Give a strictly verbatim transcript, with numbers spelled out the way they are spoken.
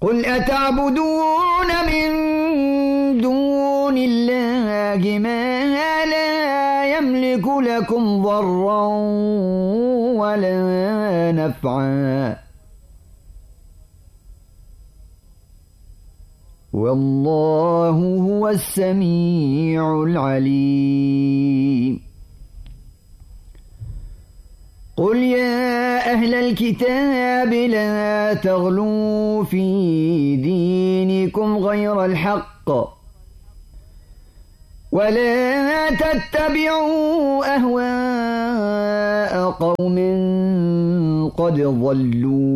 قل أتعبدون من دون الله ما لا يملك لكم ضرا ولا نفعا والله هو السميع العليم قل يا أهل الكتاب لا تغلوا في دينكم غير الحق ولا تتبعوا أهواء قوم قد ضلوا